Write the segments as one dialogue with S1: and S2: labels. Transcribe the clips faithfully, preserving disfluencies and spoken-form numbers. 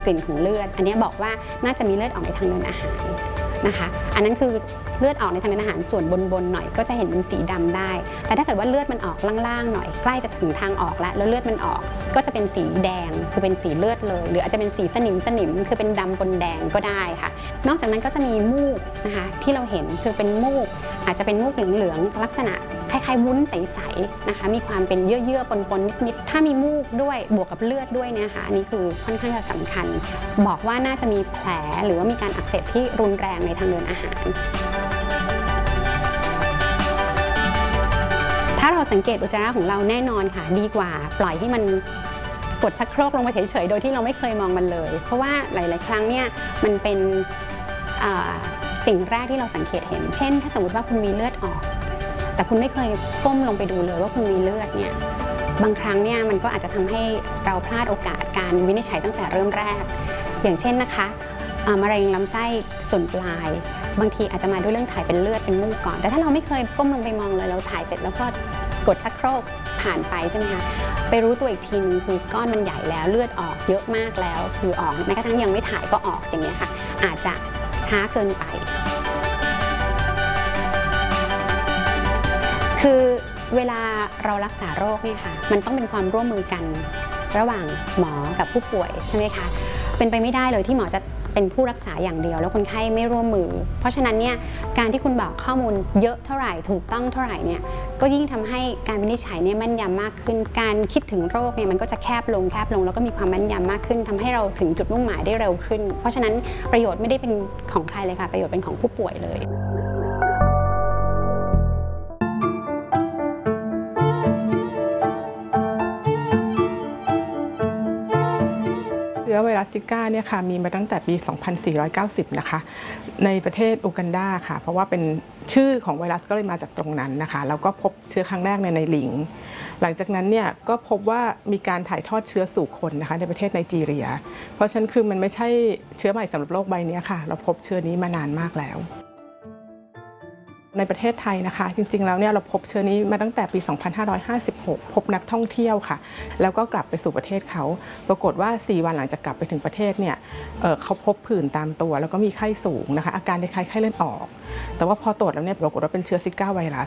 S1: กลิ่นของเลือดอันนี้บอกว่าน่าจะมีเลือดออกในทางเดินอาหารนะคะอันนั้นคือเลือดออกในทางเดินอาหารส่วนบนๆหน่อยก็จะเห็นเป็นสีดำได้แต่ถ้าเกิดว่าเลือดมันออกล่างๆหน่อยใกล้จะถึงทางออกแล้วแล้วเลือดมันออกก็จะเป็นสีแดงคือเป็นสีเลือดเลยหรืออาจจะเป็นสีสนิมสนิมคือเป็นดำปนแดงก็ได้ค่ะนอกจากนั้นก็จะมีมูกนะคะที่เราเห็นคือเป็นมูกอาจจะเป็นมูกเหลืองๆลักษณะคล้ายๆวุ้นใสๆนะคะมีความเป็นเยื่อๆปนๆนิดๆถ้ามีมูกด้วยบวกกับเลือดด้วยนะคะอันนี้คือค่อนข้างจะสำคัญบอกว่าน่าจะมีแผลหรือว่ามีการอักเสบที่รุนแรงในทางเดินอาหารถ้าเราสังเกตอุจจาระของเราแน่นอนค่ะดีกว่าปล่อยให้มันกดชักโครกลงมาเฉยๆโดยที่เราไม่เคยมองมันเลยเพราะว่าหลายๆครั้งเนี่ยมันเป็นสิ่งแรกที่เราสังเกตเห็นเช่นถ้าสมมติว่าคุณมีเลือดออกแต่คุณไม่เคยก้มลงไปดูเลยว่าคุณมีเลือดเนี่ยบางครั้งเนี่ยมันก็อาจจะทำให้เราพลาดโอกาสการวินิจฉัยตั้งแต่เริ่มแรกอย่างเช่นนะคะมะเร็งลำไส้ส่วนปลายบางทีอาจจะมาด้วยเรื่องถ่ายเป็นเลือดเป็นมูกก่อนแต่ถ้าเราไม่เคยก้มลงไปมองเลยเราถ่ายเสร็จแล้วก็กดชักโครกผ่านไปใช่ไหมคะไปรู้ตัวอีกทีนึงคือก้อนมันใหญ่แล้วเลือดออกเยอะมากแล้วคือออกแม้กระทั่งยังไม่ถ่ายก็ออกอย่างเงี้ยค่ะอาจจะช้าเกินไปคือเวลาเรารักษาโรคเนี่ยค่ะมันต้องเป็นความร่วมมือกันระหว่างหมอกับผู้ป่วยใช่ไหมคะเป็นไปไม่ได้เลยที่หมอจะเป็นผู้รักษาอย่างเดียวแล้วคนไข้ไม่ร่วมมือเพราะฉะนั้นเนี่ยการที่คุณบอกข้อมูลเยอะเท่าไหร่ถูกต้องเท่าไหร่เนี่ยก็ยิ่งทำให้การวินิจฉัยเนี่ยแม่นยำมากขึ้นการคิดถึงโรคเนี่ยมันก็จะแคบลงแคบลงแล้วก็มีความแม่นยำมากขึ้นทำให้เราถึงจุดมุ่งหมายได้เร็วขึ้นเพราะฉะนั้นประโยชน์ไม่ได้เป็นของใครเลยค่ะประโยชน์เป็นของผู้ป่วยเลย
S2: เชื้อไวรัสซิก้าเนี่ยค่ะมีมาตั้งแต่ปี สองพันสี่ร้อยเก้าสิบ นะคะในประเทศอูกันดาค่ะเพราะว่าเป็นชื่อของไวรัสก็เลยมาจากตรงนั้นนะคะแล้วก็พบเชื้อครั้งแรกในในลิงหลังจากนั้นเนี่ยก็พบว่ามีการถ่ายทอดเชื้อสู่คนนะคะในประเทศไนจีเรียเพราะฉะนั้นคือมันไม่ใช่เชื้อใหม่สำหรับโลกใบนี้ค่ะเราพบเชื้อนี้มานานมากแล้วในประเทศไทยนะคะจริงๆแล้วเนี่ยเราพบเชื้อนี้มาตั้งแต่ปี สองพันห้าร้อยห้าสิบหก พบนักท่องเที่ยวค่ะแล้วก็กลับไปสู่ประเทศเขาปรากฏว่าสี่วันหลังจากกลับไปถึงประเทศเนี่ย เอ่อ เขาพบผื่นตามตัวแล้วก็มีไข้สูงนะคะอาการคล้ายๆไข้เลือดออกแต่ว่าพอตรวจแล้วเนี่ยปรากฏว่าเป็นเชื้อซิก้าไวรัส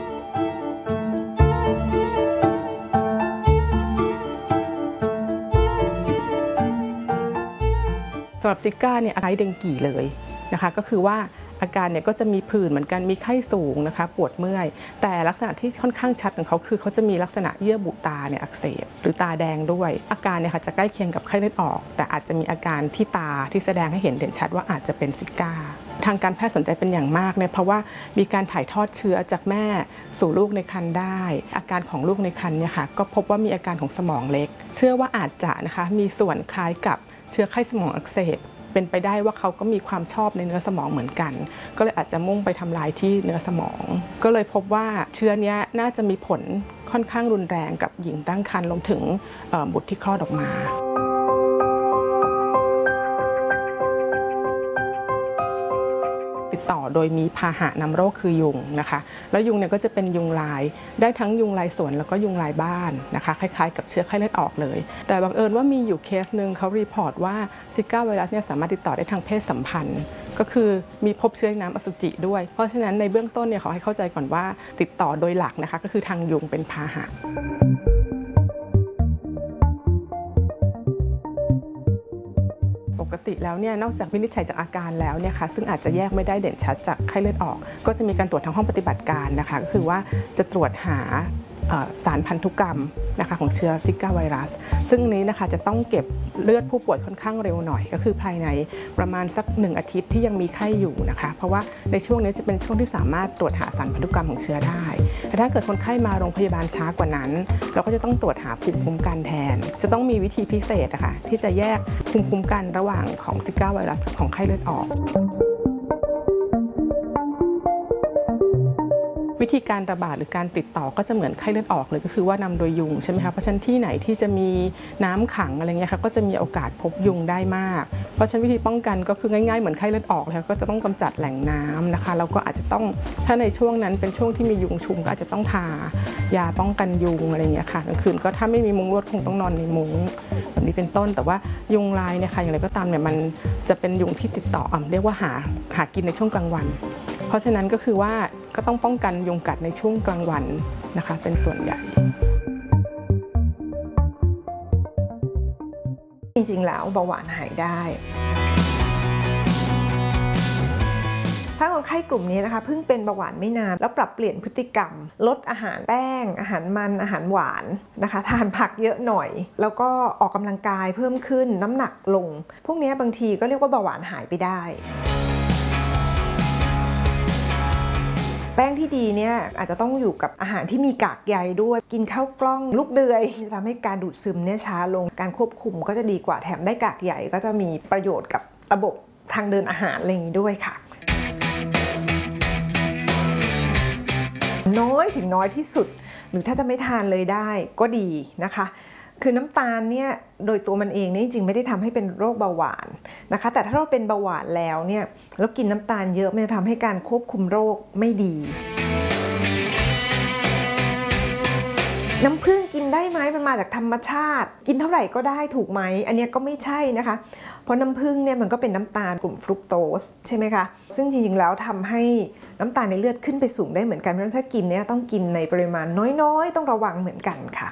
S2: สำหรับซิก้าเนี่ยคล้ายเดงกีเลยนะคะก็คือว่าอาการเนี่ยก็จะมีผื่นเหมือนกันมีไข้สูงนะคะปวดเมื่อยแต่ลักษณะที่ค่อนข้างชัดของเขาคือเขาจะมีลักษณะเยื่อบุตาเนี่ยอักเสบหรือตาแดงด้วยอาการเนี่ยค่ะจะใกล้เคียงกับไข้เลือดออกแต่อาจจะมีอาการที่ตาที่แสดงให้เห็นเด่นชัดว่าอาจจะเป็นซิก้าทางการแพทย์สนใจเป็นอย่างมากเนี่ยเพราะว่ามีการถ่ายทอดเชื้อจากแม่สู่ลูกในครรภ์ได้อาการของลูกในครรภ์เนี่ยค่ะก็พบว่ามีอาการของสมองเล็กเชื่อว่าอาจจะนะคะมีส่วนคล้ายกับเชื้อไข้สมองอักเสบเป็นไปได้ว่าเขาก็มีความชอบในเนื้อสมองเหมือนกันก็เลยอาจจะมุ่งไปทำลายที่เนื้อสมองก็เลยพบว่าเชื้อนี้น่าจะมีผลค่อนข้างรุนแรงกับหญิงตั้งครรภ์รวมถึงบุตรที่คลอดออกมาติดต่อโดยมีพาหะนำโรคคือยุงนะคะแล้วยุงเนี่ยก็จะเป็นยุงลายได้ทั้งยุงลายสวนแล้วก็ยุงลายบ้านนะคะคล้ายๆกับเชื้อไข้เลือดออกเลยแต่บังเอิญว่ามีอยู่เคสหนึ่งเขารีพอร์ตว่าซิก้าไวรัสเนี่ยสามารถติดต่อได้ทางเพศสัมพันธ์ก็คือมีพบเชื้อในน้ำอสุจิด้วยเพราะฉะนั้นในเบื้องต้นเนี่ยขอให้เข้าใจก่อนว่าติดต่อโดยหลักนะคะก็คือทางยุงเป็นพาหะปกติแล้วเนี่ยนอกจากวินิจฉัยจากอาการแล้วเนี่ยค่ะซึ่งอาจจะแยกไม่ได้เด่นชัดจากไข้เลือดออกก็จะมีการตรวจทางห้องปฏิบัติการนะคะก็คือว่าจะตรวจหาสารพันธุกรรมนะคะของเชื้อซิก้าไวรัสซึ่งนี้นะคะจะต้องเก็บเลือดผู้ป่วยค่อนข้างเร็วหน่อยก็คือภายในประมาณสักหนึ่งอาทิตย์ที่ยังมีไข้อยู่นะคะเพราะว่าในช่วงนี้จะเป็นช่วงที่สามารถตรวจหาสารพันธุกรรมของเชื้อได้แต่ถ้าเกิดคนไข้มาโรงพยาบาลช้ากว่านั้นเราก็จะต้องตรวจหาภูมิคุ้มกันแทนจะต้องมีวิธีพิเศษนะคะที่จะแยกภูมิคุ้มกันระหว่างของซิก้าไวรัสกับของไข้เลือดออกวิธีการระบาดหรือการติดต่อก็จะเหมือนไข้เลือดออกเลยก็คือว่านำโดยยุงใช่ไหมคะเพราะฉะนั้นที่ไหนที่จะมีน้ำขังอะไรเงี้ยค่ะก็จะมีโอกาสพบยุงได้มากเพราะฉะนั้นวิธีป้องกันก็คือง่ายๆเหมือนไข้เลือดออกแล้วก็จะต้องกำจัดแหล่งน้ำนะคะแล้วก็อาจจะต้องถ้าในช่วงนั้นเป็นช่วงที่มียุงชุมก็อาจจะต้องทายาป้องกันยุงอะไรอย่างเงี้ยค่ะกลางคืนก็ถ้าไม่มีมุ้งลวดคงต้องนอนในมุ้งแบบนี้เป็นต้นแต่ว่ายุงลายเนี่ยค่ะอย่างไรก็ตามเนี่ยมันจะเป็นยุงที่ติดต่ออ่ะเรียกว่าหาหากินในช่วงกลางวันเพราะฉะนั้นก็คือว่าก็ต้องป้องกันยุงกัดในช่วงกลางวันนะคะเป็นส่วนใหญ่
S3: จริงๆแล้วเบาหวานหายได้ถ้าคนไข้กลุ่มนี้นะคะเพิ่งเป็นเบาหวานไม่นานแล้วปรับเปลี่ยนพฤติกรรมลดอาหารแป้งอาหารมันอาหารหวานนะคะทานผักเยอะหน่อยแล้วก็ออกกำลังกายเพิ่มขึ้นน้ำหนักลงพวกนี้บางทีก็เรียกว่าเบาหวานหายไปได้แป้งที่ดีเนี่ยอาจจะต้องอยู่กับอาหารที่มีกากใยด้วยกินข้าวกล้องลูกเดือยจะทำให้การดูดซึมเนี่ยช้าลงการควบคุมก็จะดีกว่าแถมได้กากใยก็จะมีประโยชน์กับระบบทางเดินอาหารอะไรอย่างนี้ด้วยค่ะน้อยถึงน้อยที่สุดหรือถ้าจะไม่ทานเลยได้ก็ดีนะคะคือน้ำตาลเนี่ยโดยตัวมันเองเนี่ยจริงๆไม่ได้ทำให้เป็นโรคเบาหวานนะคะแต่ถ้าเราเป็นเบาหวานแล้วเนี่ยแล้วกินน้ำตาลเยอะมันจะทำให้การควบคุมโรคไม่ดีน้ำผึ้งกินได้ไหมมันมาจากธรรมชาติกินเท่าไหร่ก็ได้ถูกไหมอันนี้ก็ไม่ใช่นะคะเพราะน้ำผึ้งเนี่ยมันก็เป็นน้ำตาลกลุ่มฟรุกโตสใช่ไหมคะซึ่งจริงๆแล้วทำให้น้ำตาลในเลือดขึ้นไปสูงได้เหมือนกันเพราะฉะนั้นถ้ากินเนี่ยต้องกินในปริมาณน้อยๆต้องระวังเหมือนกันค่ะ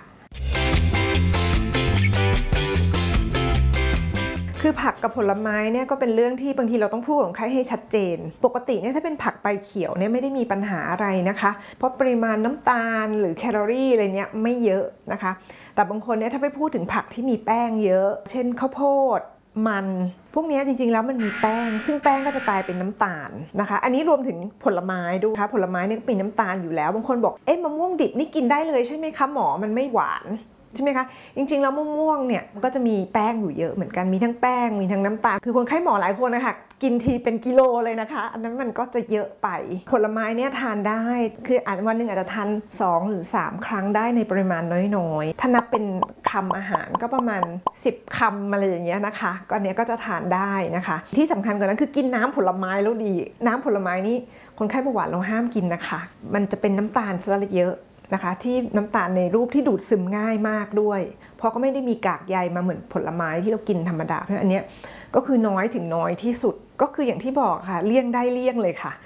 S3: คือผักกับผลไม้เนี่ยก็เป็นเรื่องที่บางทีเราต้องพูดกับคนไข้ให้ชัดเจนปกติเนี่ยถ้าเป็นผักใบเขียวเนี่ยไม่ได้มีปัญหาอะไรนะคะเพราะปริมาณน้ำตาลหรือแคลอรี่อะไรเนี่ยไม่เยอะนะคะแต่บางคนเนี่ยถ้าไปพูดถึงผักที่มีแป้งเยอะเช่นข้าวโพดมันพวกนี้จริงๆแล้วมันมีแป้งซึ่งแป้งก็จะกลายเป็นน้ำตาลนะคะอันนี้รวมถึงผลไม้ด้วยค่ะผลไม้เนี่ยก็มีน้ำตาลอยู่แล้วบางคนบอกเอ๊ะมะม่วงดิบนี่กินได้เลยใช่ไหมคะหมอมันไม่หวานใช่ไหมคะจริงๆแล้วมะม่วงเนี่ยก็จะมีแป้งอยู่เยอะเหมือนกันมีทั้งแป้งมีทั้งน้ำตาลคือคนไข้หมอหลายคนนะคะกินทีเป็นกิโลเลยนะคะอันนั้นมันก็จะเยอะไปผลไม้เนี่ยทานได้คืออาจวันหนึ่งอาจจะทานสองหรือสามครั้งได้ในปริมาณน้อยๆถ้านับเป็นคำอาหารก็ประมาณสิบคำอะไรอย่างเงี้ยนะคะก็เนี้ยก็จะทานได้นะคะที่สำคัญกว่านั้นคือกินน้ำผลไม้แล้วดีน้ำผลไม้นี่คนไข้เบาหวานเราห้ามกินนะคะมันจะเป็นน้ำตาลซะเยอะนะคะที่น้ำตาลในรูปที่ดูดซึมง่ายมากด้วยเพราะก็ไม่ได้มีกากใยมาเหมือนผลไม้ที่เรากินธรรมดาเพราะอันเนี้ยก็คือน้อยถึงน้อยที่สุดก็คืออย่างที่บอกค่ะเลี่ยงได้เลี่ยงเลยค่ะ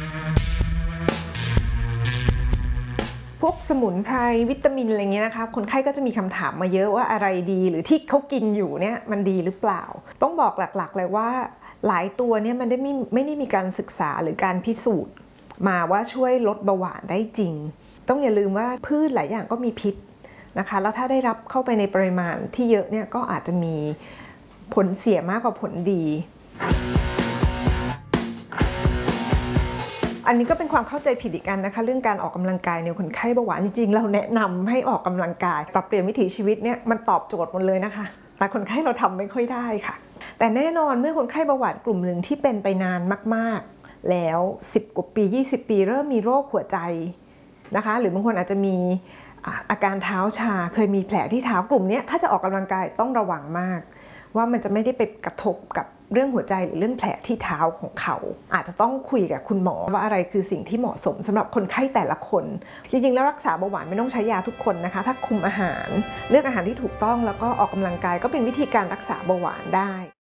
S3: พวกสมุนไพรวิตามินอะไรเงี้ยนะคะคนไข้ก็จะมีคำถามมาเยอะว่าอะไรดีหรือที่เขากินอยู่เนี่ยมันดีหรือเปล่าต้องบอกหลักๆเลยว่าหลายตัวเนี่ยมันได้ไม่ไม่ได้มีการศึกษาหรือการพิสูจน์มาว่าช่วยลดเบาหวานได้จริงต้องอย่าลืมว่าพืชหลายอย่างก็มีพิษนะคะแล้วถ้าได้รับเข้าไปในปริมาณที่เยอะเนี่ยก็อาจจะมีผลเสียมากกว่าผลดีอันนี้ก็เป็นความเข้าใจผิดอีกอันนะคะเรื่องการออกกำลังกายในคนไข้เบาหวานจริงๆเราแนะนำให้ออกกำลังกายปรับเปลี่ยนวิถีชีวิตเนี่ยมันตอบโจทย์หมดเลยนะคะแต่คนไข้เราทำไม่ค่อยได้ค่ะแต่แน่นอนเมื่อคนไข้เบาหวานกลุ่มหนึ่งที่เป็นไปนานมากๆแล้วสิบกว่าปียี่สิบปีเริ่มมีโรคหัวใจนะคะหรือบางคนอาจจะมีอาการเท้าชาเคยมีแผลที่เท้ากลุ่มนี้ถ้าจะออกกำลังกายต้องระวังมากว่ามันจะไม่ได้ไปกระทบกับเรื่องหัวใจหรือเรื่องแผลที่เท้าของเขาอาจจะต้องคุยกับคุณหมอว่าอะไรคือสิ่งที่เหมาะสมสำหรับคนไข้แต่ละคนจริงๆแล้วรักษาเบาหวานไม่ต้องใช้ยาทุกคนนะคะถ้าคุมอาหารเลือกอาหารที่ถูกต้องแล้วก็ออกกำลังกายก็เป็นวิธีการรักษาเบาหวานได้